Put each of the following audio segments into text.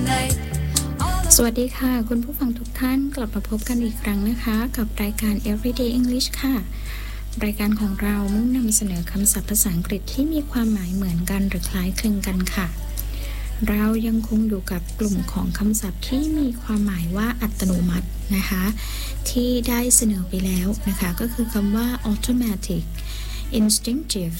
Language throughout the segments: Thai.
สวัสดีค่ะคุณผู้ฟังทุกท่านกลับมาพบกันอีกครั้งนะคะกับรายการ Everyday English ค่ะรายการของเรามุ่งนำเสนอคำศัพท์ภาษาอังกฤษที่มีความหมายเหมือนกันหรือคล้ายคลึงกันค่ะเรายังคงอยู่กับกลุ่มของคำศัพท์ที่มีความหมายว่าอัตโนมัตินะคะที่ได้เสนอไปแล้วนะคะก็คือคำว่า automatic instinctive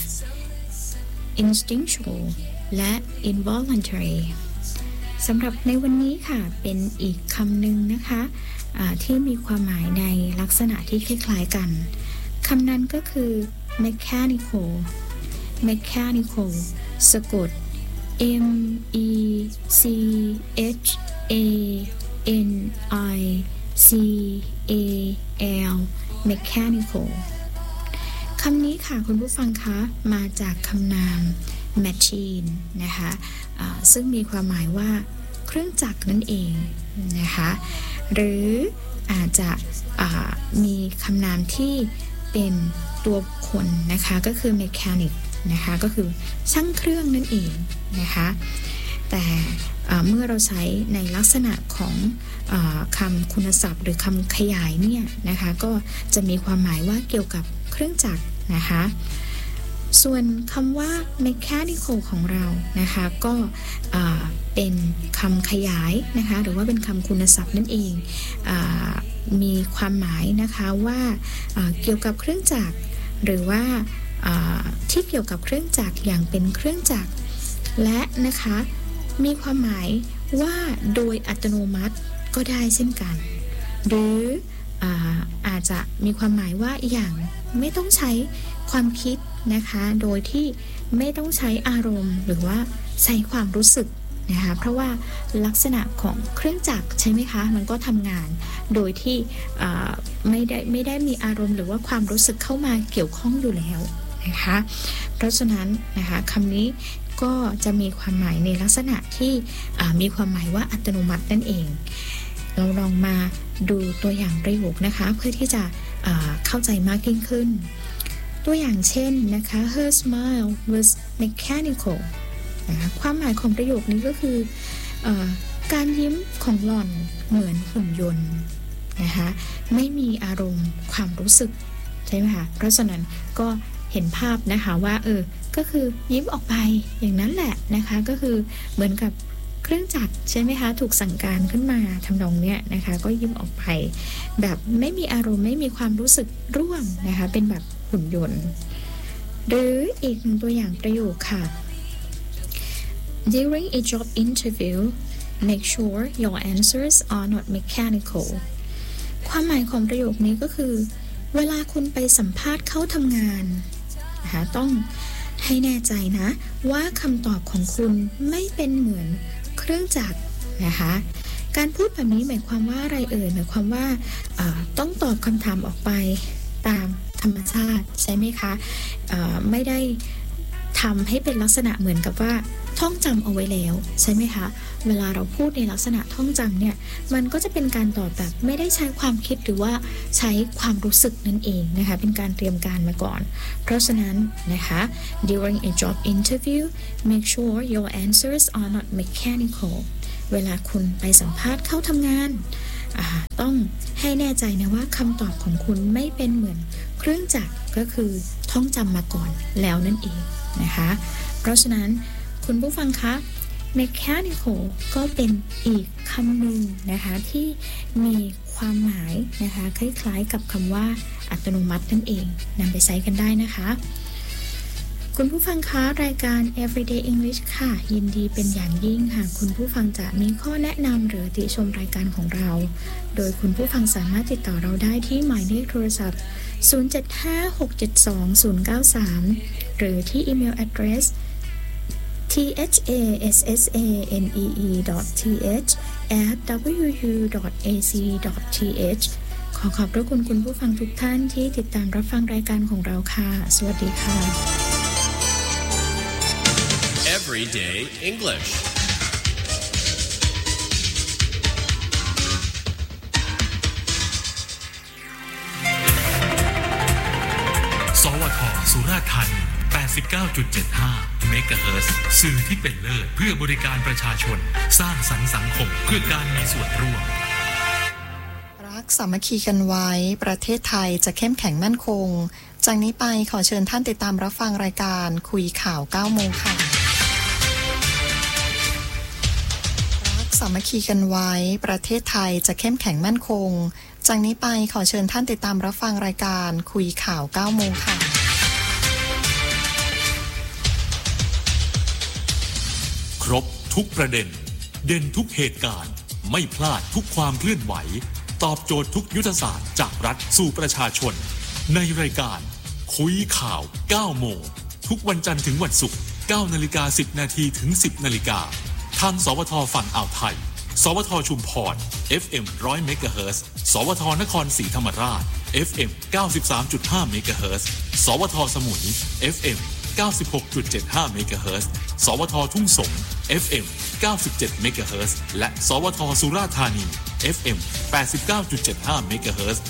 instinctual และ involuntaryสำหรับในวันนี้ค่ะเป็นอีกคำหนึ่งนะคะที่มีความหมายในลักษณะที่คล้ายๆกันคำนั้นก็คือ mechanical mechanical สะกด M E C H A N I C A L mechanical คำนี้ค่ะคุณผู้ฟังคะมาจากคำนาม machine นะคะซึ่งมีความหมายว่าเครื่องจักรนั่นเองนะคะหรืออาจจะมีคำนามที่เป็นตัวบุคคลนะคะก็คือ mechanic นะคะก็คือช่างเครื่องนั่นเองนะคะแต่เมื่อเราใช้ในลักษณะของคำคุณศัพท์หรือคำขยายเนี่ยนะคะก็จะมีความหมายว่าเกี่ยวกับเครื่องจักรนะคะส่วนคำว่า mechanical ของเรานะคะก็เป็นคำขยายนะคะหรือว่าเป็นคำคุณศัพท์นั่นเองมีความหมายนะคะว่าเกี่ยวกับเครื่องจักรหรือว่าที่เกี่ยวกับเครื่องจักรอย่างเป็นเครื่องจักรและนะคะมีความหมายว่าโดยอัตโนมัติก็ได้เช่นกันหรืออาจจะมีความหมายว่าอย่างไม่ต้องใช้ความคิดนะคะโดยที่ไม่ต้องใช้อารมณ์หรือว่าใช้ความรู้สึกนะคะเพราะว่าลักษณะของเครื่องจักรใช่ไหมคะมันก็ทำงานโดยที่ไม่ได้มีอารมณ์หรือว่าความรู้สึกเข้ามาเกี่ยวข้องอยู่แล้วนะคะเพราะฉะนั้นนะคะคำนี้ก็จะมีความหมายในลักษณะที่มีความหมายว่าอัตโนมัตินั่นเองเราลองมาดูตัวอย่างประโยคนะคะเพื่อที่จะเข้าใจมากยิ่งขึ้นตัวอย่างเช่นนะคะ her smile was mechanical นะคะความหมายของประโยคนี้ก็คือการยิ้มของหล่อนเหมือนหุ่นยนต์นะคะไม่มีอารมณ์ความรู้สึกใช่ไหมคะเพราะฉะนั้นก็เห็นภาพนะคะว่าก็คือยิ้มออกไปอย่างนั้นแหละนะคะก็คือเหมือนกับเครื่องจักรใช่ไหมคะถูกสั่งการขึ้นมาทำนองเนี้ยนะคะก็ยิ้มออกไปแบบไม่มีอารมณ์ไม่มีความรู้สึกร่วมนะคะเป็นแบบหุ่นยนต์หรืออีกหนึ่งตัวอย่างประโยคค่ะ During a job interview make sure your answers are not mechanical ความหมายของประโยคนี้ก็คือเวลาคุณไปสัมภาษณ์เข้าทำงานนะคะต้องให้แน่ใจนะว่าคำตอบของคุณไม่เป็นเหมือนเครื่องจักรนะคะการพูดแบบนี้หมายความว่าอะไรหมายความว่าต้องตอบคำถามออกไปตามธรรมชาติใช่ไหมคะไม่ได้ทำให้เป็นลักษณะเหมือนกับว่าท่องจำเอาไว้แล้วใช่ไหมคะเวลาเราพูดในลักษณะท่องจำเนี่ยมันก็จะเป็นการตอบแบบไม่ได้ใช้ความคิดหรือว่าใช้ความรู้สึกนั่นเองนะคะเป็นการเตรียมการมาก่อนเพราะฉะนั้นนะคะ during a job interview make sure your answers are not mechanical เวลาคุณไปสัมภาษณ์เข้าทำงานต้องให้แน่ใจนะว่าคำตอบของคุณไม่เป็นเหมือนเครื่องจักรก็คือท่องจำมาก่อนแล้วนั่นเองนะคะเพราะฉะนั้นคุณผู้ฟังคะ mechanical ก็เป็นอีกคำหนึ่งนะคะที่มีความหมายนะคะคล้ายๆกับคำว่าอัตโนมัตินั่นเองนำไปใช้กันได้นะคะคุณผู้ฟังคะรายการ Everyday English ค่ะยินดีเป็นอย่างยิ่งหากคุณผู้ฟังจะมีข้อแนะนำหรือติชมรายการของเราโดยคุณผู้ฟังสามารถติดต่อเราได้ที่หมายเลขโทรศัพท์0756722093หรือที่อีเมล address thassanee.th@wu.ac.th ขอขอบพระคุณคุณผู้ฟังทุกท่านที่ติดตามรับฟังรายการของเราค่ะสวัสดีค่ะ Everyday English สวท.สุราษฎร์ธานี 89.75 เมกะเฮิรตซ์สื่อที่เป็นเลิศเพื่อบริการประชาชนสร้างสรรค์สังคมเพื่อการมีส่วนร่วมรักสามัคคีกันไว้ประเทศไทยจะเข้มแข็งมั่นคงจากนี้ไปขอเชิญท่านติดตามรับฟังรายการคุยข่าว 9 โมงค่ะรักสามัคคีกันไว้ประเทศไทยจะเข้มแข็งมั่นคงจากนี้ไปขอเชิญท่านติดตามรับฟังรายการคุยข่าว 9 โมงค่ะครบทุกประเด็นเด่นทุกเหตุการณ์ไม่พลาดทุกความเคลื่อนไหวตอบโจทย์ทุกยุทธศาสตร์จากรัฐสู่ประชาชนในรายการคุยข่าว 9 โมงทุกวันจันทร์ถึงวันศุกร์ 9:10 นาทีถึง 10 นาฬิกาทางสวทฝั่งอ่าวไทยสวทชุมพร FM 100 เมกะเฮิรตซ์สวทนครศรีธรรมราช FM 93.5 เมกะเฮิรตซ์สวทสมุย FM 96.75 เมกะเฮิรตซ์สวททุ่งสง FM 97 เมกะเฮิรตซ์และสวทสุราษฎร์ธานี FM 89.75 เมกะเฮิรตซ์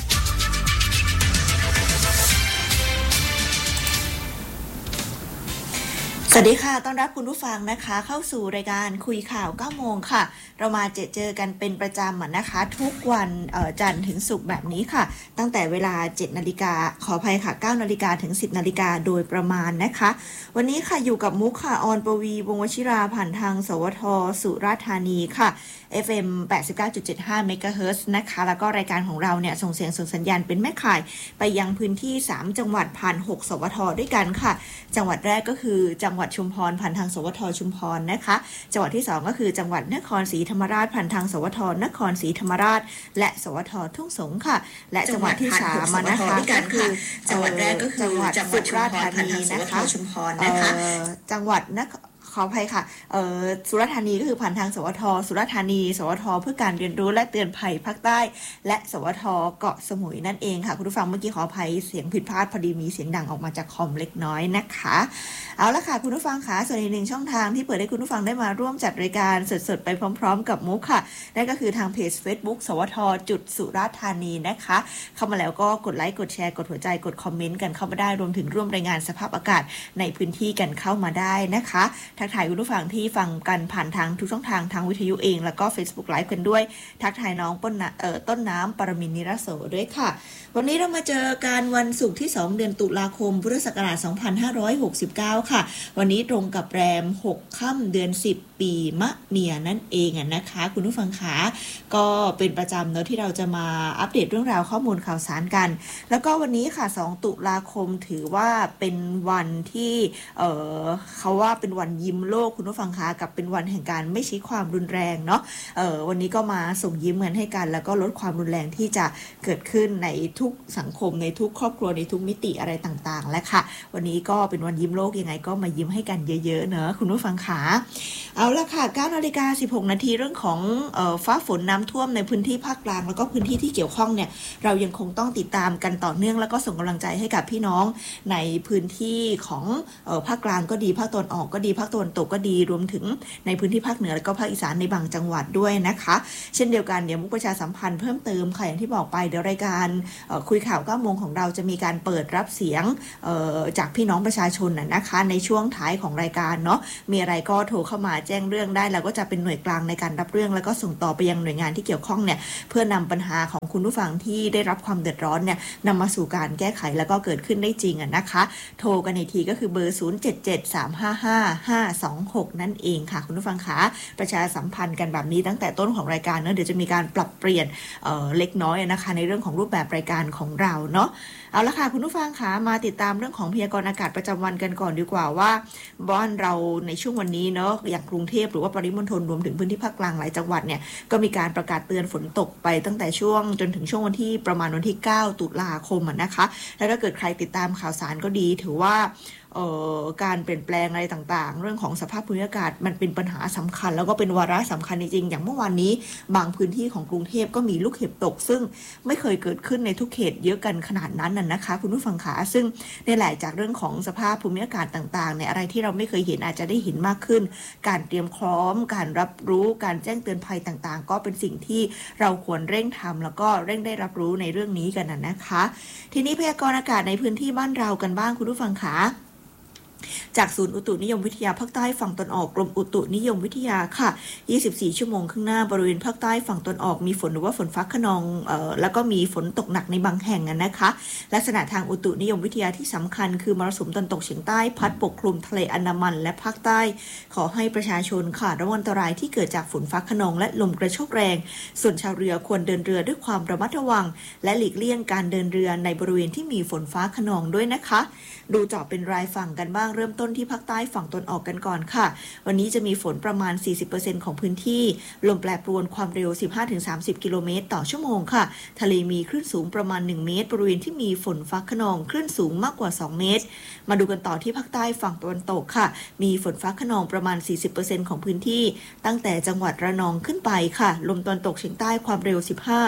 สวัสดีค่ะต้อนรับคุณผู้ฟังนะคะเข้าสู่รายการคุยข่าว 9 โมงค่ะเรามาเจอกันเป็นประจำนะคะทุกวันจันทร์ถึงศุกร์แบบนี้ค่ะตั้งแต่เวลา 7 นาฬิกาขออภัยค่ะ 9 นาฬิกาถึง 10 นาฬิกาโดยประมาณนะคะวันนี้ค่ะอยู่กับมุกค่ะออนปวีวงศ์วชิราผ่านทางสวทสุราษฎร์ธานีค่ะ FM 89.75 เมกะเฮิรตซ์นะคะแล้วก็รายการของเราเนี่ยส่งเสียงส่งสัญญาณเป็นแม่ข่ายไปยังพื้นที่3จังหวัดผ่าน6สวทด้วยกันค่ะจังหวัดแรกก็คือจังหวัดชุมพรผ่านทางสวทชุมพรนะคะจังหวัดที่2ก็คือจังหวัดนครศรีธรรมราชผ่านทางสวทนครศรีธรรมราชและสวททุ่งสงค่ะและจังหวัดที่3นะคะก็คือจังหวัดแรกก็คือจังหวัดสุราษฎร์ธานีนะคะชุมพรนะคะจังหวัดขออภัยค่ะสุราษฎร์ธานีก็คือผ่านทางสวทสุราษฎร์ธานีสวทเพื่อการเรียนรู้และเตือนภัยภาคใต้และสวทเกาะสมุยนั่นเองค่ะคุณผู้ฟังเมื่อกี้ขออภัยเสียงผิดพลาดพอดีมีเสียงดังออกมาจากคอมเล็กน้อยนะคะเอาละค่ะคุณผู้ฟังค่ะส่วนอีกหนึ่งช่องทางที่เปิดให้คุณผู้ฟังได้มาร่วมจัดรายการสดๆไปพร้อมๆกับมุกค่ะนั่นก็คือทางเพจ Facebook สวทสุราษฎร์ธานีนะคะเข้ามาแล้วก็กดไลค์กดแชร์กดหัวใจกดคอมเมนต์กันเข้ามาได้รวมถึงร่วมรายงานสภาพอากาศในพื้นที่กันเข้ามาได้นะคะทักทายคุณผู้ฟังที่ฟังกันผ่านทางทุกช่องทางทางวิทยุเองแล้วก็ Facebook Live กันด้วยทักทายน้องต้นน้ำปรมินทร์นิรโสด้วยค่ะวันนี้เรามาเจอกันวันศุกร์ที่2เดือนตุลาคมพุทธศักราช2569ค่ะวันนี้ตรงกับแรม6ค่ำเดือน10ปีมะเมียนั่นเองนะคะคุณผู้ฟังคะก็เป็นประจำเนอะที่เราจะมาอัปเดตเรื่องราวข้อมูลข่าวสารกันแล้วก็วันนี้ค่ะ2ตุลาคมถือว่าเป็นวันที่เขาว่าเป็นวันยิ้มโลกคุณผู้ฟังคะกับเป็นวันแห่งการไม่ใช้ความรุนแรงเนาะวันนี้ก็มาส่งยิ้มเงินให้กันแล้วก็ลดความรุนแรงที่จะเกิดขึ้นในทุกสังคมในทุกครอบครัวในทุกมิติอะไรต่างๆและค่ะวันนี้ก็เป็นวันยิ้มโลกยังไงก็มายิ้มให้กันเยอะๆเนอะคุณผู้ฟังคะเอาละค่ะ 9:16 นาทีเรื่องของฟ้าฝนน้ำท่วมในพื้นที่ภาคกลางแล้วก็พื้นที่ที่เกี่ยวข้องเนี่ยเรายังคงต้องติดตามกันต่อเนื่องแล้วก็ส่งกำลังใจให้กับพี่น้องในพื้นที่ของภาคกลางก็ดีภาคตะวันออกก็ดีภาคตะวันตกก็ดีรวมถึงในพื้นที่ภาคเหนือและก็ภาคอีสานในบางจังหวัดด้วยนะคะเช่นเดียวกันเดี๋ยวมุกประชาสัมพันธ์เพิ่มเติมค่ะอย่างที่บอกไปเดี๋ยวรายการคุยข่าว 9 โมงของเราจะมีการเปิดรับเสียงจากพี่น้องประชาชนนะคะในช่วงท้ายของรายการเนาะมีอะไรก็โทรเข้ามาแจ้งเรื่องได้แล้วก็จะเป็นหน่วยกลางในการรับเรื่องแล้วก็ส่งต่อไปยังหน่วยงานที่เกี่ยวข้องเนี่ยเพื่อนำปัญหาของคุณผู้ฟังที่ได้รับความเดือดร้อนเนี่ยนำมาสู่การแก้ไขแล้วก็เกิดขึ้นได้จริงนะคะโทรกันในทีก็คือเบอร์0773555526นั่นเองค่ะคุณผู้ฟังคะประชาสัมพันธ์กันแบบนี้ตั้งแต่ต้นของรายการเนาะเดี๋ยวจะมีการปรับเปลี่ยนเล็กน้อยนะคะในเรื่องของรูปแบบรายการของเราเนาะเอาละค่ะคุณผู้ฟังคะมาติดตามเรื่องของพยากรณ์อากาศประจำวันกันก่อนดีกว่าว่าบ้านเราในช่วงวันนี้เนาะอย่างกรุงเทพหรือว่าปริมณฑลรวมถึงพื้นที่ภาคกลางหลายจังหวัดเนี่ยก็มีการประกาศเตือนฝนตกไปตั้งแต่ช่วงจนถึงช่วงวันที่ประมาณวันที่9ตุลาคมนะคะแล้วถ้าเกิดใครติดตามข่าวสารก็ดีถือว่าการเปลี่ยนแปลงอะไรต่างๆเรื่องของสภาพภูมิอากาศมันเป็นปัญหาสำคัญแล้วก็เป็นวาระสำคัญจริงๆอย่างเมื่อวานนี้บางพื้นที่ของกรุงเทพก็มีลูกเห็บตกซึ่งไม่เคยเกิดขึ้นในทุกเขตเยอะกันขนาดนั้นนะคะคุณผู้ฟังขาซึ่งนี่แหละจากเรื่องของสภาพภูมิอากาศต่างๆเนี่ยอะไรที่เราไม่เคยเห็นอาจจะได้เห็นมากขึ้นการเตรียมพร้อมการรับรู้การแจ้งเตือนภัยต่างๆก็เป็นสิ่งที่เราควรเร่งทำแล้วก็เร่งได้รับรู้ในเรื่องนี้กันนะคะทีนี้พยากรณ์อากาศในพื้นที่บ้านเรากันบ้างคุณผู้ฟังขาจากศูนย์อุตุนิยมวิทยาภาคใต้ฝั่งตะวันออกกรมอุตุนิยมวิทยาค่ะ24ชั่วโมงข้างหน้าบริเวณภาคใต้ฝั่งตะวันออกมีฝนหรือว่าฝนฟ้าคะนองแล้วก็มีฝนตกหนักในบางแห่งนะคะลักษณะทางอุตุนิยมวิทยาที่สำคัญคือมรสุมตะวันตกเฉียงใต้พัดปกคลุมทะเลอันดามันและภาคใต้ขอให้ประชาชนค่ะระวังอันตรายที่เกิดจากฝนฟ้าคะนองและลมกระโชกแรงส่วนชาวเรือควรเดินเรือด้วยความระมัดระวังและหลีกเลี่ยงการเดินเรือในบริเวณที่มีฝนฟ้าคะนองด้วยนะคะดูเจาะเป็นรายฝั่งกันบ้างเริ่มต้นที่ภาคใต้ฝั่งตะวันออกกันก่อนค่ะวันนี้จะมีฝนประมาณ 40% ของพื้นที่ลมแปรปรวนความเร็ว 15-30 กิโลเมตรต่อชั่วโมงค่ะทะเลมีคลื่นสูงประมาณ1เมตรบริเวณที่มีฝนฟ้าคะนองคลื่นสูงมากกว่า2เมตรมาดูกันต่อที่ภาคใต้ฝั่งตะวันตกค่ะมีฝนฟ้าคะนองประมาณ 40% ของพื้นที่ตั้งแต่จังหวัดระนองขึ้นไปค่ะลมตะวันตกเฉียงใต้ความเร็ว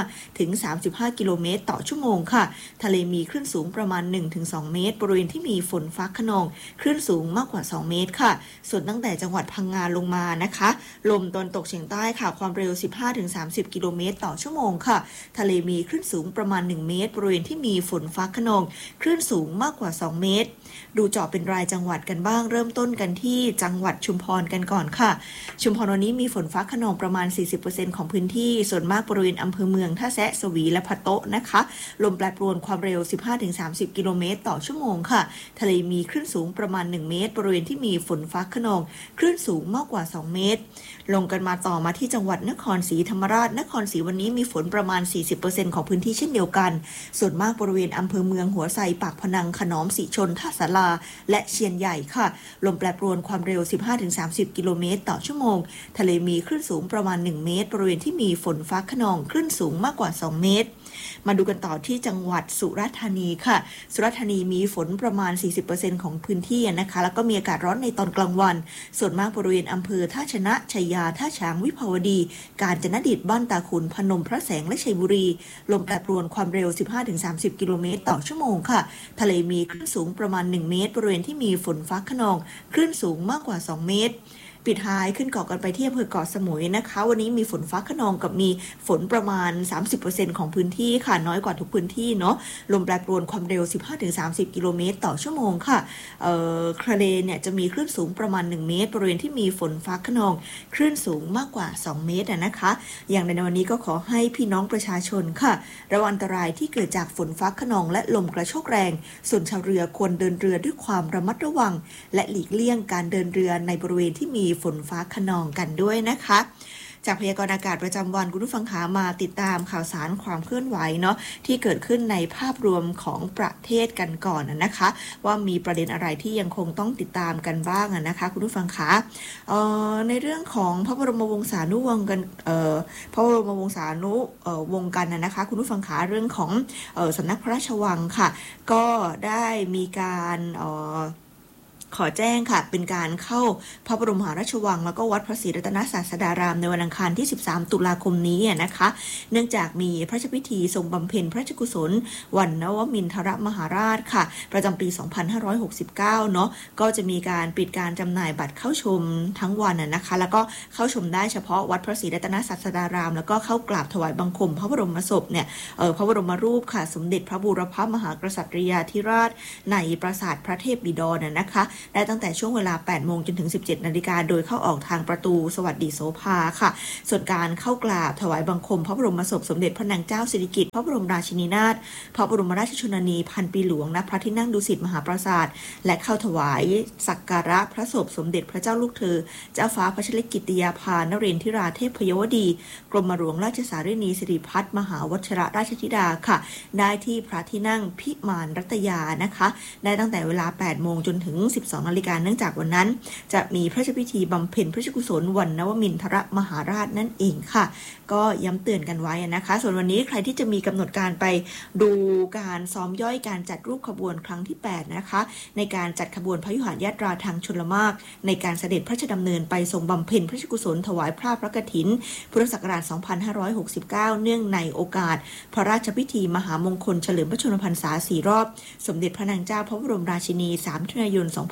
15-35 กิโลเมตรต่อชั่วโมงค่ะทะเลมีคลื่นสูงประมาณ 1-2 เมตรบริเวณที่มีฝนฟ้าคะนองคลื่นสูงมากกว่า2เมตรค่ะส่วนตั้งแต่จังหวัดพังงาลงมานะคะลมตะวันตกเฉียงใต้ค่ะความเร็ว 15-30 กิโลเมตรต่อชั่วโมงค่ะทะเลมีคลื่นสูงประมาณ1เมตรบริเวณที่มีฝนฟ้าคะนองคลื่นสูงมากกว่า2เมตรดูเจาะเป็นรายจังหวัดกันบ้างเริ่มต้นกันที่จังหวัดชุมพรกันก่อนค่ะชุมพรวันนี้มีฝนฟ้าคะนองประมาณ 40% ของพื้นที่ส่วนมากบริเวณอำเภอเมืองท่าแซะสวีและพะโต๊ะนะคะลมแปรปรวนความเร็ว 15-30 กิโลเมตรต่อชั่วโมงค่ะทะเลมีคลื่นสูงประมาณ1เมตรบริเวณที่มีฝนฟ้าคะนองคลื่นสูงมากกว่า2เมตรลงกันมาต่อมาที่จังหวัดนครศรีธรรมราชนครศรีวันนี้มีฝนประมาณ 40% ของพื้นที่เช่นเดียวกันส่วนมากบริเวณอำเภอเมืองหัวไซปากพนังขนอมศรีชนท่าสาราและเชียนใหญ่ค่ะลมแปรปรวนความเร็ว 15-30 กิโลเมตรต่อชั่วโมงทะเลมีคลื่นสูงประมาณ1เมตรบริเวณที่มีฝนฟ้าคะนองคลื่นสูงมากกว่า2เมตรมาดูกันต่อที่จังหวัดสุราษฎร์ธานีค่ะสุราษฎร์ธานีมีฝนประมาณ 40% ของพื้นที่นะคะแล้วก็มีอากาศร้อนในตอนกลางวันส่วนมากบริเวณอำเภอท่าชนะชัยยาท่าช้างวิภาวดีกาญจนดิตบ้านตาขุนพนมพระแสงและชัยบุรีลมแปรปรวนความเร็ว 15-30 กิโลเมตรต่อชั่วโมงค่ะทะเลมีคลื่นสูงประมาณ1เมตรบริเวณที่มีฝนฟ้าคะนองคลื่นสูงมากกว่า2เมตรปิดท้ายขึ้นเกาะกันไปที่อำเภอเกาะสมุยนะคะวันนี้มีฝนฟ้าคะนองกับมีฝนประมาณ 30% ของพื้นที่ค่ะน้อยกว่าทุกพื้นที่เนาะลมแปรปรวนความเร็ว 15-30 กิโลเมตรต่อชั่วโมงค่ะทะเลเนี่ยจะมีคลื่นสูงประมาณ1เมตรบริเวณที่มีฝนฟ้าคะนองคลื่นสูงมากกว่า2เมตรนะคะอย่างในวันนี้ก็ขอให้พี่น้องประชาชนค่ะระวังอันตรายที่เกิดจากฝนฟ้าคะนองและลมกระโชกแรงส่วนชาวเรือควรเดินเรือด้วยความระมัดระวังและหลีกเลี่ยงการเดินเรือในบริเวณที่มีฝนฟ้าคะนองกันด้วยนะคะจากพยากรณ์อากาศประจำวันคุณผู้ฟังขามาติดตามข่าวสารความเคลื่อนไหวเนาะที่เกิดขึ้นในภาพรวมของประเทศกันก่อนนะคะว่ามีประเด็นอะไรที่ยังคงต้องติดตามกันบ้างนะคะคุณผู้ฟังขาในเรื่องของพระบรมวงศานุวงศ์กันพระบรมวงศานุวงศ์กันนะคะคุณผู้ฟังขาเรื่องของสำนักพระราชวังค่ะก็ได้มีการขอแจ้งค่ะเป็นการเข้าพระบรมมหาราชวังแล้วก็วัดพระศรีรัตนศาสดารามในวันอังคารที่13ตุลาคมนี้นะคะเนื่องจากมีพระราชพิธีทรงบำเพ็ญพระราชกุศลวันนวมินทรมหาราชค่ะประจำปี2569เนาะก็จะมีการปิดการจำหน่ายบัตรเข้าชมทั้งวันนะคะแล้วก็เข้าชมได้เฉพาะวัดพระศรีรัตนศาสดารามแล้วก็เข้ากราบถวายบังคมพระบรมศพเนี่ยพระบรมรูปค่ะสมเด็จพระบูรพมหากษัตริยาธิราชในปราสาทพระเทพบิดรนะคะได้ตั้งแต่ช่วงเวลา 8 โมงจนถึง 17 นาฬิกาโดยเข้าออกทางประตูสวัสดีโสภาค่ะส่วนการเข้ากราบถวายบังคมพระบรมศพสมเด็จพระนางเจ้าสิริกิติ์พระบรมราชินีนาถพระบรมราชชนนีพันปีหลวงณพระที่นั่งดุสิตมหาปราสาทและเข้าถวายสักการะพระศพสมเด็จพระเจ้าลูกเธอเจ้าฟ้าพัชรกิติยาภานเรนทิราเทพยวดีกรมหลวงราชสารินีสิริพัฒน์มหาวชิรราชธิดาค่ะได้ที่พระที่นั่งพิมานรัตยานะคะได้ตั้งแต่เวลา 8 โมงจนถึง 12 นาฬิกาเนื่องจากวันนั้นจะมีพระราชพิธีบำเพ็ญพระราชกุศลวันนวมินทรมหาราชนั่นเองค่ะก็ย้ำเตือนกันไว้นะคะส่วนวันนี้ใครที่จะมีกำหนดการไปดูการซ้อมย่อยการจัดรูปขบวนครั้งที่ 8 นะคะในการจัดขบวนพยุหญาตราทางชลมารในการเสด็จพระราชดำเนินไปทรงบำเพ็ญพระราชกุศลถวายพระกฐินพุทธศักราช 2569 เนื่องในโอกาสพระราชพิธีมหามงคลเฉลิมพระชนมพรรษา 4 รอบสมเด็จพระนางเจ้าพระบรมราชินี 3 มิถุนายน 2563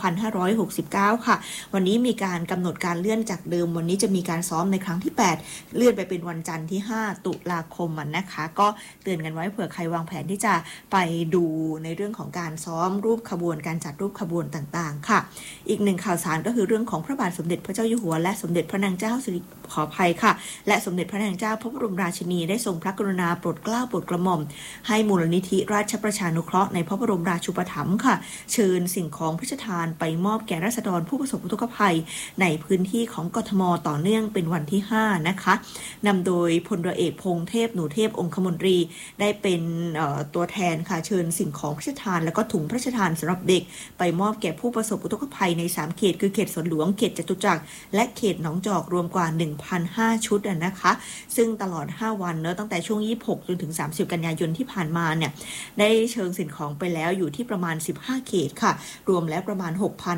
2569 ค่ะวันนี้มีการกำหนดการเลื่อนจากเดิมวันนี้จะมีการซ้อมในครั้งที่ 8 เลื่อนไปเป็นวันจันทร์ที่ 5 ตุลาคมนะคะก็เตือนกันไว้เผื่อใครวางแผนที่จะไปดูในเรื่องของการซ้อมรูปขบวนการจัดรูปขบวนต่างๆค่ะอีกหนึ่งข่าวสารก็คือเรื่องของพระบาทสมเด็จพระเจ้าอยู่หัวและสมเด็จพระนางเจ้าสิริขออภัยค่ะและสมเด็จพระนางเจ้าพระบรมราชินีได้ทรงพระกรุณาโปรดเกล้าโปรดกระหม่อมให้มูลนิธิราชประชานุเคราะห์ในพระบรมราชูปถัมภ์ค่ะเชิญสิ่งของพระราชทานไปมอบแก่ราษฎรผู้ประสบอุทกภัยในพื้นที่ของกทมต่อเนื่องเป็นวันที่ 5 นะคะนำโดยพลเรือเอกพงษ์เทพหนูเทพองคมนตรีได้เป็นตัวแทนค่ะเชิญสิ่งของพระราชทานแล้วก็ถุงพระราชทานสำหรับเด็กไปมอบแก่ผู้ประสบอุทกภัยใน3เขตคือเขตสวนหลวงเขตจตุจักรและเขตหนองจอกรวมกว่า 1,500 ชุดนะคะซึ่งตลอด5วันเนอะตั้งแต่ช่วง26จนถึง30กันยายนที่ผ่านมาเนี่ยได้เชิญสิ่งของไปแล้วอยู่ที่ประมาณ15เขตค่ะรวมแล้วประมาณ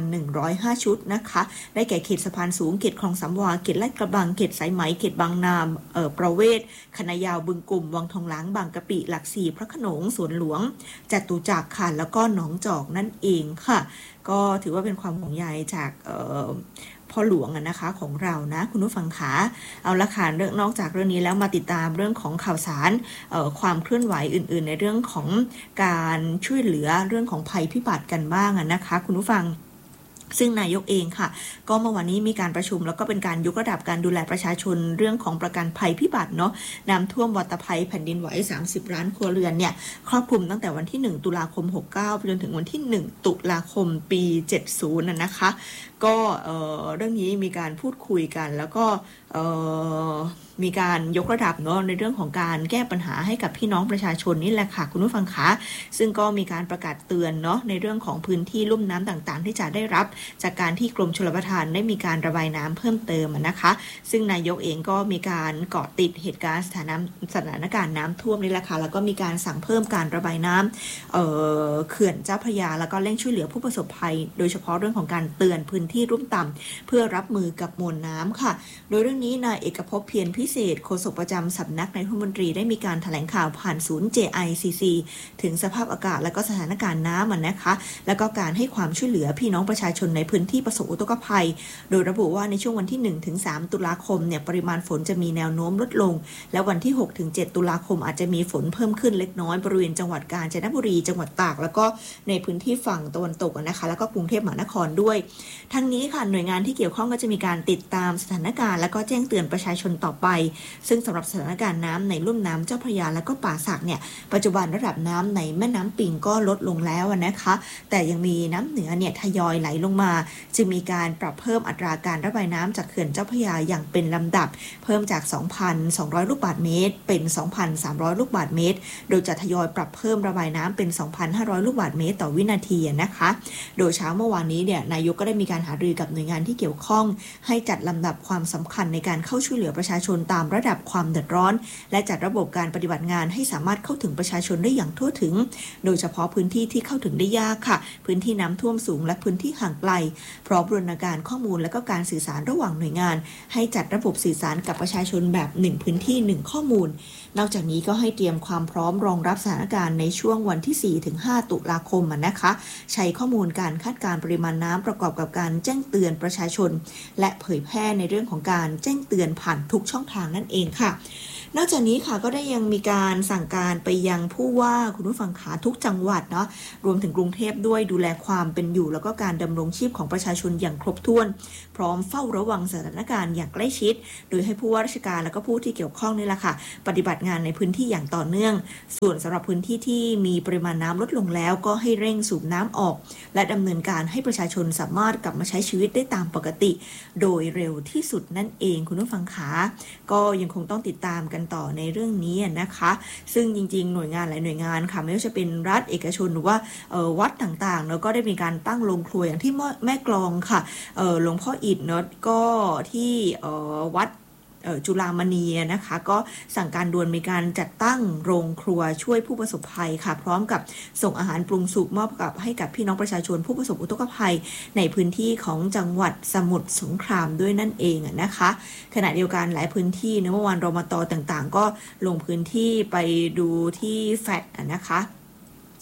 6,105 ชุดนะคะได้แก่เขตสะพานสูงเขตคลองสามวาเขตลาดกระบังเขตสายไหมเขตบางนาประเวศคณะยาวบึงกลุ่มวังทองหลางบางกะปิหลัก4พระโขนงสวนหลวงจตุจักรค่ะแล้วก็หนองจอกนั่นเองค่ะก็ถือว่าเป็นความห่วงใยจากพ่อหลวงนะคะของเรานะคุณผู้ฟังขาเอาละค่ะนอกจากเรื่องนี้แล้วมาติดตามเรื่องของข่าวสารความเคลื่อนไหวอื่นๆในเรื่องของการช่วยเหลือเรื่องของภัยพิบัติกันบ้างนะคะคุณผู้ฟังซึ่งนายกเองค่ะก็เมื่อวานนี้มีการประชุมแล้วก็เป็นการยกระดับการดูแลประชาชนเรื่องของประกันภัยพิบัติเนาะน้ำท่วมวัตภัยแผ่นดินไหว30ล้านครัวเรือนเนี่ยครอบคลุมตั้งแต่วันที่1ตุลาคม69ไปจนถึงวันที่1ตุลาคมปี70นะคะก็เรื่องนี้มีการพูดคุยกันแล้วก็มีการยกระดับเนาะในเรื่องของการแก้ปัญหาให้กับพี่น้องประชาชนนี่แหละค่ะคุณผู้ฟังคะซึ่งก็มีการประกาศเตือนเนาะในเรื่องของพื้นที่ลุ่มน้ำต่างๆที่จะได้รับจากการที่กรมชลประทานได้มีการระบายน้ำเพิ่มเติมนะคะซึ่งนายกเองก็มีการเกาะติดเหตุการณ์สถานการณ์น้ำท่วมนี่แหละค่ะแล้วก็มีการสั่งเพิ่มการระบายน้ำเขื่อนเจ้าพระยาแล้วก็เร่งช่วยเหลือผู้ประสบภัยโดยเฉพาะเรื่องของการเตือนพื้นที่รุ่มต่ำเพื่อรับมือกับมวลน้ำค่ะโดยเรื่องนี้นายเอกภพเพียรพิเศษโฆษกประจำสำนักนายกรัฐมนตรีได้มีการแถลงข่าวผ่านศูนย์ JICC ถึงสภาพอากาศและก็สถานการณ์น้ำนะคะแล้วก็การให้ความช่วยเหลือพี่น้องประชาชนในพื้นที่ประสบอุทกภัยโดยระบุว่าในช่วงวันที่ 1-3 ตุลาคมเนี่ยปริมาณฝนจะมีแนวโน้มลดลงและวันที่ 6-7 ตุลาคมอาจจะมีฝนเพิ่มขึ้นเล็กน้อยบริเวณจังหวัดกาญจนบุรีจังหวัดตากแล้วก็ในพื้นที่ฝั่งตะวันตกนะคะแล้วก็กรุงเทพมหานครด้วยทั้งนี้ค่ะหน่วยงานที่เกี่ยวข้องก็จะมีการติดตามสถานการณ์และก็แจ้งเตือนประชาชนต่อไปซึ่งสำหรับสถานการณ์น้ำในลุ่มน้ำเจ้าพระยาและก็ป่าสักเนี่ยปัจจุบันระดับน้ำในแม่น้ำปิงก็ลดลงแล้วนะคะแต่ยังมีน้ำเหนือเนี่ยทยอยไหลลงมาจึงมีการปรับเพิ่มอัตราการระบายน้ำจากเขื่อนเจ้าพระยาอย่างเป็นลำดับเพิ่มจาก 2,200 ลูกบาศก์เมตรเป็น 2,300 ลูกบาศก์เมตรโดยจะทยอยปรับเพิ่มระบายน้ำเป็น 2,500 ลูกบาศก์เมตรต่อวินาทีนะคะโดยเช้าเมื่อวานนี้เนี่ยนายกก็ได้มีการหารือกับหน่วยงานที่เกี่ยวข้องให้จัดลำดับความสำคัญในการเข้าช่วยเหลือประชาชนตามระดับความเดือดร้อนและจัดระบบการปฏิบัติงานให้สามารถเข้าถึงประชาชนได้อย่างทั่วถึงโดยเฉพาะพื้นที่ที่เข้าถึงได้ยากค่ะพื้นที่น้ำท่วมสูงและพื้นที่ห่างไกลพร้อมบูรณาการข้อมูลและก็การสื่อสารระหว่างหน่วยงานให้จัดระบบสื่อสารกับประชาชนแบบ1พื้นที่1ข้อมูลนอกจากนี้ก็ให้เตรียมความพร้อมรองรับสถานการณ์ในช่วงวันที่ 4-5 ตุลาคมนะคะใช้ข้อมูลการคาดการณ์ปริมาณน้ำประกอบกับการแจ้งเตือนประชาชนและเผยแพร่ในเรื่องของการแจ้งเตือนผ่านทุกช่องทางนั่นเองค่ะนอกจากนี้ค่ะก็ได้ยังมีการสั่งการไปยังผู้ว่าคุณผู้ฟังขาทุกจังหวัดเนาะรวมถึงกรุงเทพด้วยดูแลความเป็นอยู่แล้วก็การดำรงชีพของประชาชนอย่างครบถ้วนพร้อมเฝ้าระวังสถานการณ์อย่างใกล้ชิดโดยให้ผู้ว่าราชการและก็ผู้ที่เกี่ยวข้องนี่แหละค่ะปฏิบัติงานในพื้นที่อย่างต่อเนื่องส่วนสำหรับพื้นที่ที่มีปริมาณน้ำลดลงแล้วก็ให้เร่งสูบน้ำออกและดำเนินการให้ประชาชนสามารถกลับมาใช้ชีวิตได้ตามปกติโดยเร็วที่สุดนั่นเองคุณผู้ฟังขาก็ยังคงต้องติดตามกันต่อในเรื่องนี้นะคะซึ่งจริงๆหน่วยงานหลายหน่วยงานค่ะไม่ว่าจะเป็นรัฐเอกชนหรือว่าวัดต่างๆแล้วก็ได้มีการตั้งโรงครัวอย่างที่แม่กลองค่ะหลวงพ่ออิฐเนาะก็ที่วัดจุฬามณีนะคะก็สั่งการด่วนมีการจัดตั้งโรงครัวช่วยผู้ประสบภัยค่ะพร้อมกับส่งอาหารปรุงสุกมอบให้กับพี่น้องประชาชนผู้ประสบอุทกภัยในพื้นที่ของจังหวัดสมุทรสงครามด้วยนั่นเองนะคะขณะเดียวกันหลายพื้นที่เมื่อวานรมต.ต่างๆก็ลงพื้นที่ไปดูที่แฟลตนะคะ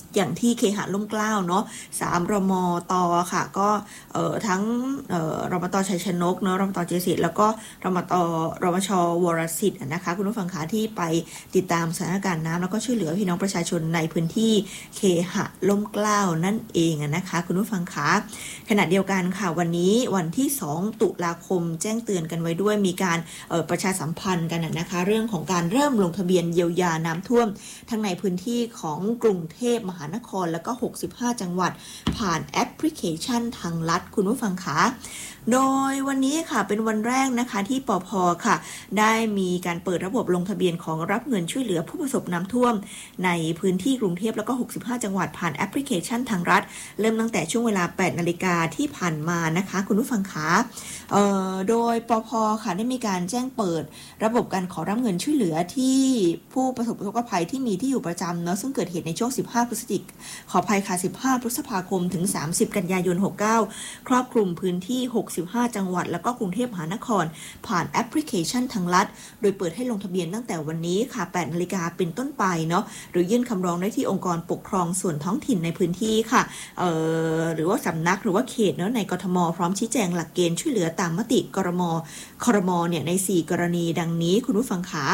อย่างที่เคหะร่มเกล้าเนาะ3 รมต.ค่ะก็ทั้งรมต.ชัยชนกเนาะรมต.เจสิตแล้วก็รมช.วรสิทธิ์นะคะคุณผู้ฟังคะที่ไปติดตามสถานการณ์น้ำแล้วก็ช่วยเหลือพี่น้องประชาชนในพื้นที่เคหะร่มเกล้านั่นเองนะคะคุณผู้ฟังคะขณะเดียวกันค่ะวันนี้วันที่2 ตุลาคมแจ้งเตือนกันไว้ด้วยมีการประชาสัมพันธ์กันนะคะเรื่องของการเริ่มลงทะเบียนเยียวยาน้ำท่วมทั้งในพื้นที่ของกรุงเทพมหานครแล้วก็65 จังหวัดผ่านแอปพลิเคชันทางลัดคุณผู้ฟังคะโดยวันนี้ค่ะเป็นวันแรกนะคะที่ปภ.ค่ะได้มีการเปิดระบบลงทะเบียนของรับเงินช่วยเหลือผู้ประสบน้ำท่วมในพื้นที่กรุงเทพแล้วก็65 จังหวัดผ่านแอปพลิเคชันทางรัฐเริ่มตั้งแต่ช่วงเวลา 8 นาฬิกาที่ผ่านมานะคะคุณผู้ฟังคะโดยปภ.ค่ะได้มีการแจ้งเปิดระบบการขอรับเงินช่วยเหลือที่ผู้ประสบอุทกภัยที่มีที่อยู่ประจำเนาะซึ่งเกิดเหตุในช่วง15 พฤศจิก15 พฤษภาคมถึง30 กันยายน 69ครอบคลุมพื้นที่65 จังหวัดแล้วก็กรุงเทพมหานครผ่านแอปพลิเคชันทางลัดโดยเปิดให้ลงทะเบียนตั้งแต่วันนี้ค่ะ 8 นาฬิกาเป็นต้นไปเนาะหรือยื่นคำร้องได้ที่องค์กรปกครองส่วนท้องถิ่นในพื้นที่ค่ะหรือว่าสำนักหรือว่าเขตเนาะในกทมพร้อมชี้แจงหลักเกณฑ์ช่วยเหลือตามมติครม.เนี่ยใน4 กรณีดังนี้คุณผู้ฟังคะ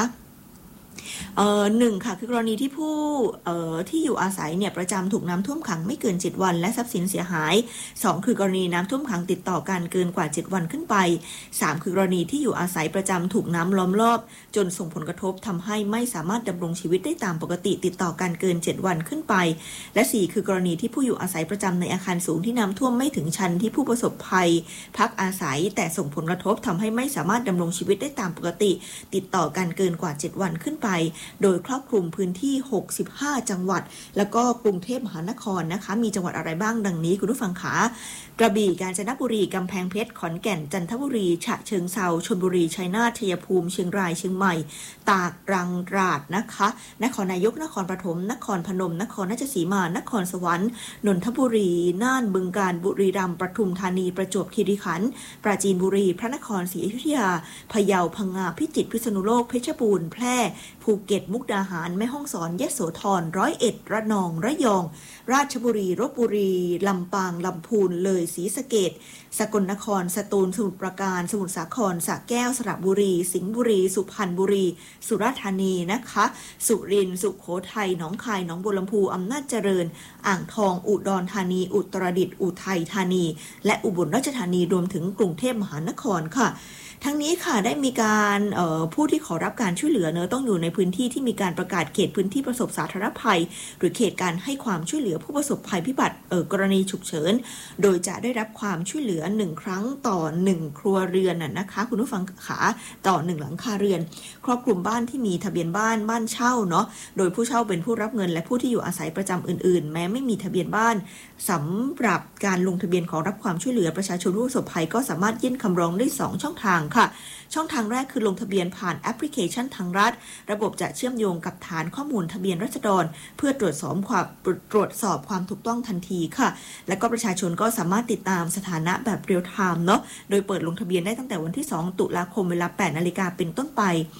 1ค่ะคือกรณีที่ผู้ที่อยู่อาศัยเนี่ยประจำถูกน้ำท่วมขังไม่เกิน7 วันและทรัพย์สินเสียหาย2คือกรณีน้ำท่วมขังติดต่อกันเกินกว่า7 วันขึ้นไป3คือกรณีที่อยู่อาศัยประจำถูกน้ำล้อมรอบจนส่งผลกระทบทำให้ไม่สามารถดำรงชีวิตได้ตามปกติติดต่อกันเกิน7 วันขึ้นไปและ4คือกรณีที่ผู้อยู่อาศัยประจำในอาคารสูงที่น้ำท่วมไม่ถึงชั้นที่ผู้ประสบภัยพักอาศัยแต่ส่งผลกระทบทำให้ไม่สามารถดำรงชีวิตได้ตามปกติติดต่อกันเกินกว่า7 วันขึ้นไปโดยครอบคลุมพื้นที่65 จังหวัดแล้วก็กรุงเทพมหานครนะคะมีจังหวัดอะไรบ้างดังนี้คุณผู้ฟังคะกระบี่กาญจนบุรีกำแพงเพชรขอนแก่นจันทบุรีฉะเชิงเทราชลบุรีชัยนาทชัยภูมิเชียงรายเชียงใหม่ตากตรังตราดนะคะนครนายกนครปฐมนครพนมนครราชสีมานครสวรรค์นนทบุรีน่านบึงกาฬบุรีรัมย์ปทุมธานีประจวบคีรีขันธ์ปราจีนบุรีพระนครศรีอยุธยาพะเยาพังงาพิจิตรพิษณุโลกเพชรบูรณ์แพร่ภูเก็ตมุกดาหารแม่ฮ่องสอนยโสธร101ระนองระยองราชบุรีลพบุรีลำปางลำพูนเลยศรีสะเกษสกลนครสตูลสมุทรปราการสมุทรสาครสระแก้วสระบุรีสิงห์บุรีสุพรรณบุรีสุราษฎร์ธานีนะคะสุรินทร์สุโขทัยหนองคายหนองบัวลำพูอำนาจเจริญอ่างทองอุดรธานีอุตรดิตถ์อุทัยธานีและอุบลราชธานีรวมถึงกรุงเทพมหานครค่ะทั้งนี้ค่ะได้มีการผู้ที่ขอรับการช่วยเหลือเนอะต้องอยู่ในพื้นที่ที่มีการประกาศเขตพื้นที่ประสบสาธารณภัยหรือเขตการให้ความช่วยเหลือผู้ประสบภัยพิบัติกรณีฉุกเฉินโดยจะได้รับความช่วยเหลือ1 ครั้งต่อ1 ครัวเรือนนะคะคุณผู้ฟังขาต่อ1 หลังคาเรือนครอบคลุมบ้านที่มีทะเบียนบ้านเช่าเนาะโดยผู้เช่าเป็นผู้รับเงินและผู้ที่อยู่อาศัยประจำอื่นๆแม้ไม่มีทะเบียนบ้านสำหรับการลงทะเบียนขอรับความช่วยเหลือประชาชนผู้ประสบภัยก็สามารถยื่นคำร้องได้2 ช่องทางค่ะช่องทางแรกคือลงทะเบียนผ่านแอปพลิเคชันทางรัฐระบบจะเชื่อมโยงกับฐานข้อมูลทะเบียนราษฎรเพื่อตรวจสอบความถูกต้องทันทีค่ะและก็ประชาชนก็สามารถติดตามสถานะแบบเรียลไทม์เนาะโดยเปิดลงทะเบียนได้ตั้งแต่วันที่2 ตุลาคมเวลา 8 นาฬิกาเป็นต้นไป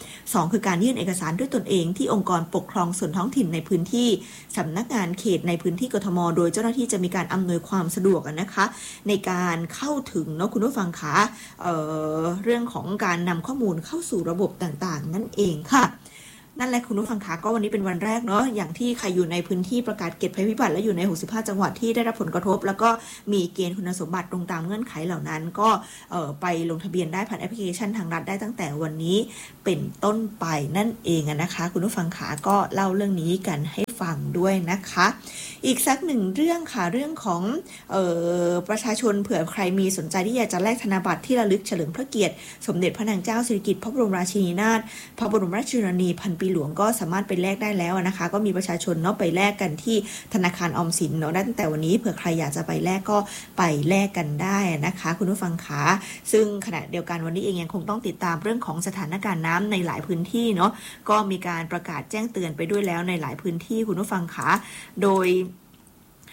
2คือการยื่นเอกสารด้วยตนเองที่องค์กรปกครองส่วนท้องถิ่นในพื้นที่สำนักงานเขตในพื้นที่กทมโดยเจ้าหน้าที่จะมีการอำนวยความสะดวกนะคะในการเข้าถึงเนาะคุณผู้ฟังคะเรื่องของการนำข้อมูลเข้าสู่ระบบต่างๆนั่นเองค่ะนั่นแหละคุณผู้ฟังคะก็วันนี้เป็นวันแรกเนาะอย่างที่ใครอยู่ในพื้นที่ประกาศเขตภัยพิบัติและอยู่ใน65 จังหวัดที่ได้รับผลกระทบแล้วก็มีเกณฑ์คุณสมบัติตรงตามเงื่อนไขเหล่านั้นก็ไปลงทะเบียนได้ผ่านแอปพลิเคชันทางรัฐได้ตั้งแต่วันนี้เป็นต้นไปนั่นเองนะคะคุณผู้ฟังคะก็เล่าเรื่องนี้กันให้ฟังด้วยนะคะอีกสักหนึ่งเรื่องค่ะเรื่องของประชาชนเผื่อใครมีสนใจที่อยากจะแลกธนบัตรที่ระลึกเฉลิมพระเกียรติสมเด็จพระนางเจ้าสิริกิติ์พระบรมราชินีนาถพระบรมราชชนนีพันปีหลวงก็สามารถไปแลกได้แล้วนะคะก็มีประชาชนเนาะไปแลกกันที่ธนาคารออมสินเนาะตั้งแต่วันนี้เผื่อใครอยากจะไปแลกก็ไปแลกกันได้นะคะคุณผู้ฟังคะซึ่งขณะเดียวกันวันนี้เองยังคงต้องติดตามเรื่องของสถานการณ์น้ำในหลายพื้นที่เนาะก็มีการประกาศแจ้งเตือนไปด้วยแล้วในหลายพื้นที่คุณผู้ฟังคะโดย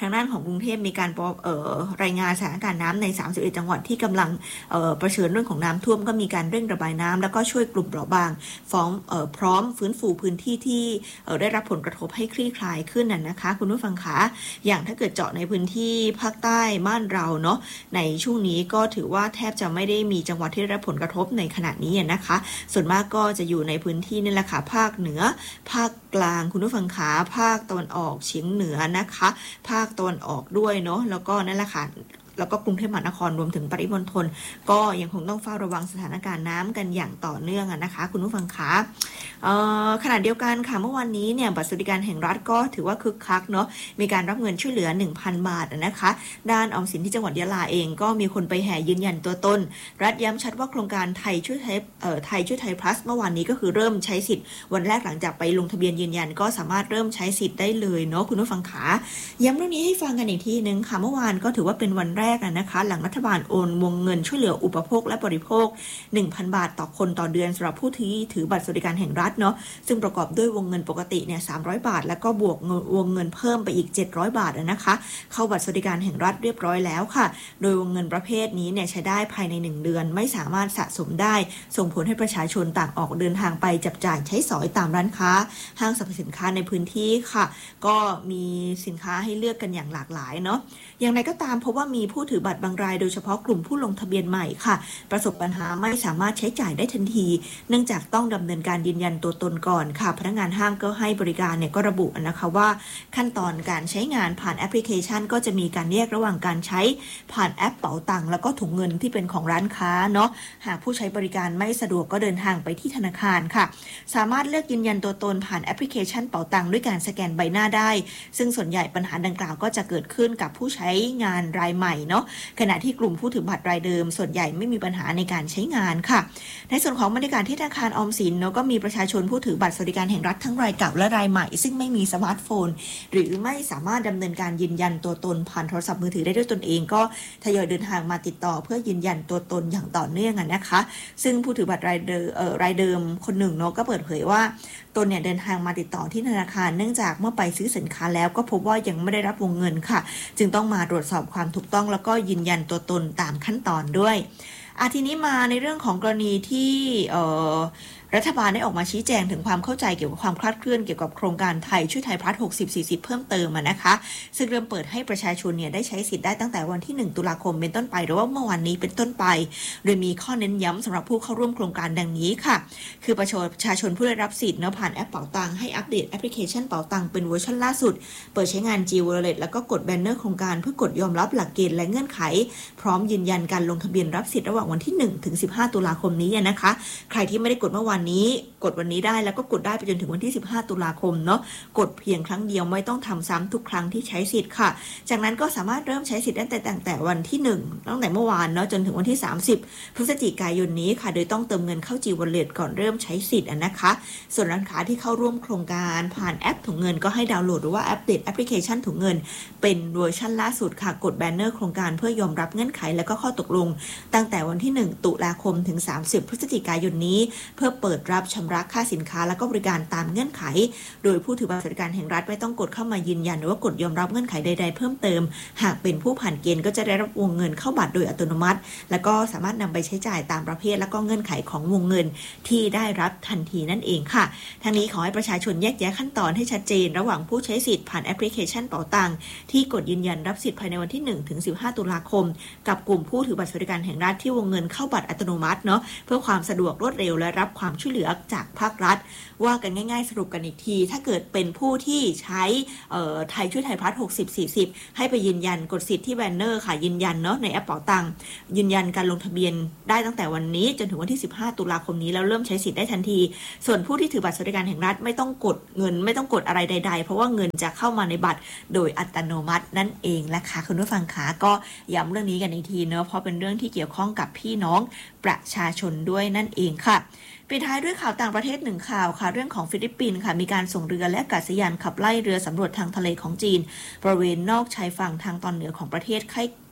ทางด้านของกรุงเทพมีการรายงานสถานการณ์น้ำใน31จังหวัดที่กำลังเผชิญเรื่องของน้ำท่วมก็มีการเร่งระบายน้ำแล้วก็ช่วยกลุ่มเปราะบางพร้อมฟื้นฟูพื้นที่ที่ได้รับผลกระทบให้คลี่คลายขึ้นนะคะคุณผู้ฟังคะอย่างถ้าเกิดเจาะในพื้นที่ภาคใต้บ้านเราเนาะในช่วงนี้ก็ถือว่าแทบจะไม่ได้มีจังหวัดที่ได้รับผลกระทบในขณะนี้นะคะส่วนมากก็จะอยู่ในพื้นที่นี่แหละค่ะภาคเหนือภาคกลางคุณผู้ฟังคะภาคตะวันออกเฉียงเหนือนะคะภาคตะวันออกด้วยเนาะแล้วก็นั่นแหละค่ะแล้วก็กรุงเทพมหานครรวมถึงปริมณฑลก็ยังคงต้องเฝ้าระวังสถานการณ์น้ำกันอย่างต่อเนื่องนะคะคุณผู้ฟังคะขณะเดียวกันค่ะเมื่อวานนี้เนี่ยบัตรสวัสดิการแห่งรัฐก็ถือว่าคึกคักเนาะมีการรับเงินช่วยเหลือ 1,000 บาทนะคะด้านออมสินที่จังหวัดยะลาเองก็มีคนไปแห่ยืนยันตัวตนรัฐย้ำชัดว่าโครงการไทยช่วยไทย plus เมื่อวานนี้ก็คือเริ่มใช้สิทธิ์วันแรกหลังจากไปลงทะเบียนยืนยันก็สามารถเริ่มใช้สิทธิ์ได้เลยเนาะคุณผู้ฟังขาย้ำเรื่องนี้ให้ฟังกันอีกทีนึงค่ะเมื่อวานก็ถือว่าเป็นวันแรกนะคะหลังรัฐบาลโอนวงเงินช่วยเหลืออุปโภคและบริโภค 1,000 บาทต่อคนต่อเดือนสำหรับผู้ที่ถือบัตรสวัสดิการแห่งรัฐเนาะซึ่งประกอบด้วยวงเงินปกติเนี่ย300 บาทแล้วก็บวกวงเงินเพิ่มไปอีก700 บาทนะคะเข้าบัตรสวัสดิการแห่งรัฐเรียบร้อยแล้วค่ะโดยวงเงินประเภทนี้เนี่ยใช้ได้ภายใน1เดือนไม่สามารถสะสมได้ส่งผลให้ประชาชนต่างออกเดินทางไปจับจ่ายใช้สอยตามร้านค้าห้างสรรพสินค้าในพื้นที่ค่ะก็มีสินค้าให้เลือกกันอย่างหลากหลายเนาะอย่างไรก็ตามพบว่ามีผู้ถือบัตรบางรายโดยเฉพาะกลุ่มผู้ลงทะเบียนใหม่ค่ะประสบปัญหาไม่สามารถใช้จ่ายได้ทันทีเนื่องจากต้องดำเนินการยืนยันตัวตนก่อนค่ะพนักงานห้างก็ให้บริการเนี่ยก็ระบุนะคะว่าขั้นตอนการใช้งานผ่านแอปพลิเคชันก็จะมีการแยกระหว่างการใช้ผ่านแอปเป๋าตังค์แล้วก็ถุงเงินที่เป็นของร้านค้าเนาะหากผู้ใช้บริการไม่สะดวกก็เดินทางไปที่ธนาคารค่ะสามารถเลือกยืนยันตัวตนผ่านแอปพลิเคชันเป๋าตังค์ด้วยการสแกนใบหน้าได้ซึ่งส่วนใหญ่ปัญหาดังกล่าวก็จะเกิดขึ้นกับผู้ใช้งานรายใหม่เนาะขณะที่กลุ่มผู้ถือบัตรรายเดิมส่วนใหญ่ไม่มีปัญหาในการใช้งานค่ะในส่วนของบรรยากาศที่ธนาคารออมสินเนาะก็มีประชาชนผู้ถือบัตรสวัสดิการแห่งรัฐทั้งรายเก่าและรายใหม่ซึ่งไม่มีสมาร์ทโฟนหรือไม่สามารถดำเนินการยืนยันตัวตนผ่านโทรศัพท์มือถือได้ด้วยตนเองก็ทยอยเดินทางมาติดต่อเพื่อยืนยันตัวตนอย่างต่อเนื่องนะคะซึ่งผู้ถือบัตรรายเดิมคนหนึ่งเนาะก็เปิดเผยว่าตนเนี่ยเดินทางมาติดต่อที่ธนาคารเนื่องจากเมื่อไปซื้อสินค้าแล้วก็พบว่ายังไม่ได้รับวงเงินค่ะจึงต้องมาตรวจสอบความถูกต้องแล้วก็ยืนยันตัวตนตามขั้นตอนด้วยทีนี้มาในเรื่องของกรณีที่รัฐบาลได้ออกมาชี้แจงถึงความเข้าใจเกี่ยวกับความคลาดเคลื่อนเกี่ยวกับโครงการไทยช่วยไทยพลัส60-40เพิ่มเติมนะคะซึ่งเริ่มเปิดให้ประชาชนเนี่ยได้ใช้สิทธิ์ได้ตั้งแต่วันที่1ตุลาคมเป็นต้นไปหรือว่าเมื่อวันนี้เป็นต้นไปโดยมีข้อเน้นย้ำสำหรับผู้เข้าร่วมโครงการดังนี้ค่ะคือประชาชนผู้ได้รับสิทธิ์เนาะผ่านแอปเป๋าตังค์ให้อัปเดตแอปพลิเคชันเป๋าตังค์เป็นเวอร์ชันล่าสุดเปิดใช้งาน G-Wallet แล้วก็กดแบนเนอร์โครงการเพื่อกดยอมรับหลักเกณฑ์และเงื่อนไขพร้อมยืนยันการลงทะเบียนรับสิทธิ์ระหว่างวันที่1ถึง15ตุลาคมนี้นะคะใครที่ไม่ได้กดเมื่อวานนี้กดวันนี้ได้แล้วก็กดได้ไปจนถึงวันที่15ตุลาคมเนาะกดเพียงครั้งเดียวไม่ต้องทำซ้ำทุกครั้งที่ใช้สิทธิ์ค่ะจากนั้นก็สามารถเริ่มใช้สิทธิ์ได้ตั้งแต่วันที่1ตั้งแต่เมื่อวานเนาะจนถึงวันที่30พฤศจิกายนนี้ค่ะโดยต้องเติมเงินเข้า G-Wallet ก่อนเริ่มใช้สิทธิ์นะคะส่วนร้านค้าที่เข้าร่วมโครงการผ่านแอปถุงเงินก็ให้ดาวน์โหลดหรือว่าอัปเดตแอปพลิเคชันถุงเงินเป็นเวอร์ชันล่าสุดค่ะกดแบนเนอร์โครงการเพื่อยอมรับเงื่อนไขและก็ข้อตกลงตั้งแต่วันที่1ตุลาคมถึง30พฤศจิกายนนี้เพื่อเปิดรับชำระค่าสินค้าและก็บริการตามเงื่อนไขโดยผู้ถือบัตรสวัสดิการแห่งรัฐไม่ต้องกดเข้ามายืนยันหรือว่ากดยอมรับเงื่อนไขใดๆเพิ่มเติมหากเป็นผู้ผ่านเกณฑ์ก็จะได้รับวงเงินเข้าบัตรโดยอัตโนมัติแล้วก็สามารถนำไปใช้จ่ายตามประเภทและก็เงื่อนไขของวงเงินที่ได้รับทันทีนั่นเองค่ะทางนี้ขอให้ประชาชนแยกแยะขั้นตอนให้ชัดเจนระหว่างผู้ใช้สิทธิ์ผ่านแอปพลิเคชันเป๋าตังค์ที่กดยืนยันรับสิทธิ์ภายในวันที่1ถึง15ตุลาคมกับกลุ่มผู้ถือบัตรสวัสดิการแห่งรัฐที่วงเงินเข้าบัตรอัตโนมัติเนาะเพื่อความสะดวกรวดเร็วและรับความช่วยเหลือจากภาครัฐว่ากันง่ายๆสรุปกันอีกทีถ้าเกิดเป็นผู้ที่ใช้ไทยช่วยไทยพลัส60-40ให้ไปยืนยันกดสิทธิ์ที่แบนเนอร์ค่ะยืนยันเนาะในแอปเป๋าตังค์ยืนยันการลงทะเบียนได้ตั้งแต่วันนี้จนถึงวันที่15ตุลาคมนี้แล้วเริ่มใช้สิทธิ์ได้ทันทีส่วนผู้ที่ถือบัตรสวัสดิการแห่งรัฐไม่ต้องกดเงินไม่ต้องกดอะไรใดๆเพราะว่าเงินจะเข้ามาในบัตรโดยอัตโนมัตินั่นเองนะคะคุณผู้ฟังคะก็ย้ำเรื่องนี้กันอีกทีเนาะเพราะเป็นเรื่องที่เกี่ยวข้องกับพี่น้องประชาชนด้วยนั่นเองค่ะปิดท้ายด้วยข่าวต่างประเทศหนึ่งข่าวค่ะเรื่องของฟิลิปปินส์ค่ะมีการส่งเรือและอากาศยานขับไล่เรือสำรวจทางทะเลของจีนบริเวณนอกชายฝั่งทางตอนเหนือของประเทศใ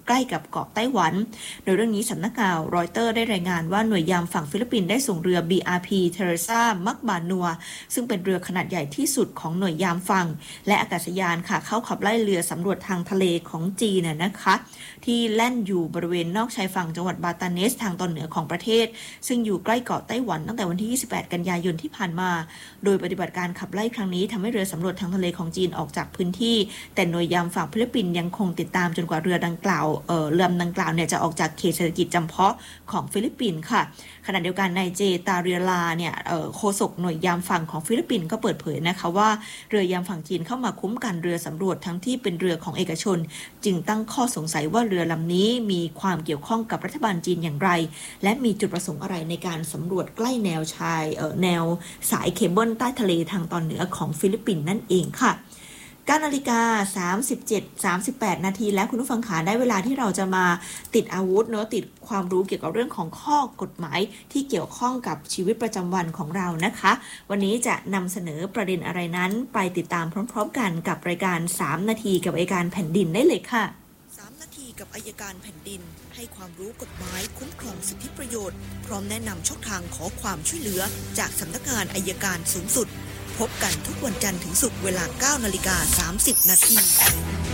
ใกล้กับเกาะไต้หวันโดยเรื่องนี้สำนักข่าวรอยเตอร์ได้รายงานว่าหน่วยยามฝั่งฟิลิปปินส์ได้ส่งเรือ BRP Teresa มักบานัวซึ่งเป็นเรือขนาดใหญ่ที่สุดของหน่วยยามฝั่งและอากาศยานค่ะเข้าขับไล่เรือสำรวจทางทะเลของจีนนะคะที่แล่นอยู่บริเวณนอกชายฝั่งจังหวัดบาตาเนสทางตอนเหนือของประเทศซึ่งอยู่ใกล้เกาะไต้หวันตั้งแต่วันที่28กันยายนที่ผ่านมาโดยปฏิบัติการขับไล่ครั้งนี้ทำให้เรือสำรวจทางทะเลของจีนออกจากพื้นที่แต่หน่วยยามฝั่งฟิลิปปินส์ยังคงติดตามจนกว่าเรือดังกล่าวลำดังกล่าวเนี่ยจะออกจากเขตเศรษฐกิจจำเพาะของฟิลิปปินส์ค่ะขณะเดียวกันนายเจตาเรียลาเนี่ยโฆษกหน่วยยามฝั่งของฟิลิปปินส์ก็เปิดเผยนะคะว่าเรือยามฝั่งจีนเข้ามาคุ้มกันเรือสำรวจทั้งที่เป็นเรือของเอกชนจึงตั้งข้อสงสัยว่าเรือลำนี้มีความเกี่ยวข้องกับรัฐบาลจีนอย่างไรและมีจุดประสงค์อะไรในการสำรวจใกล้แนวชายแนวสายเคเบิลใต้ทะเลทางตอนเหนือของฟิลิปปินส์นั่นเองค่ะ9 นาฬิกา 37-38 นาทีแล้วคุณผู้ฟังขาได้เวลาที่เราจะมาติดอาวุธเนอะติดความรู้เกี่ยวกับเรื่องของข้อกฎหมายที่เกี่ยวข้องกับชีวิตประจำวันของเรานะคะวันนี้จะนำเสนอประเด็นอะไรนั้นไปติดตามพร้อมๆกันกับรายการ3 นาทีกับอัยการแผ่นดินได้เลยค่ะ 3 นาทีกับอัยการแผ่นดินให้ความรู้กฎหมายคุ้มครองสิทธิประโยชน์พร้อมแนะนำช่องทางขอความช่วยเหลือจากสำนักงานอัยการสูงสุดพบกันทุกวันจันทร์ถึงศุกร์เวลา 9:30 นาที